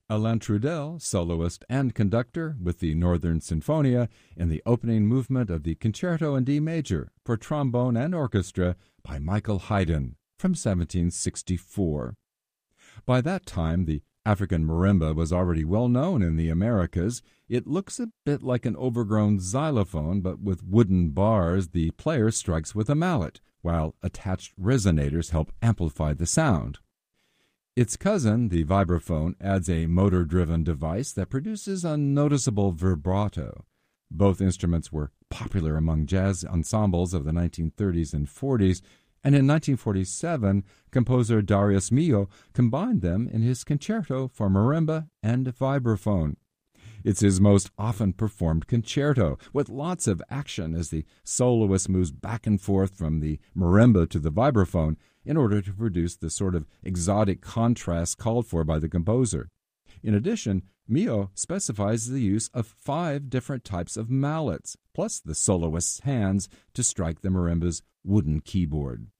Alain Trudel, soloist and conductor with the Northern Sinfonia in the opening movement of the Concerto in D major for trombone and orchestra by Michael Haydn from 1764. By that time, the African marimba was already well known in the Americas. It looks a bit like an overgrown xylophone, but with wooden bars the player strikes with a mallet, while attached resonators help amplify the sound. Its cousin, the vibraphone, adds a motor-driven device that produces a noticeable vibrato. Both instruments were popular among jazz ensembles of the 1930s and 40s, and in 1947, composer Darius Milhaud combined them in his concerto for marimba and vibraphone. It's his most often performed concerto, with lots of action as the soloist moves back and forth from the marimba to the vibraphone in order to produce the sort of exotic contrast called for by the composer. In addition, Milhaud specifies the use of 5 different types of mallets, plus the soloist's hands to strike the marimba's wooden keyboard.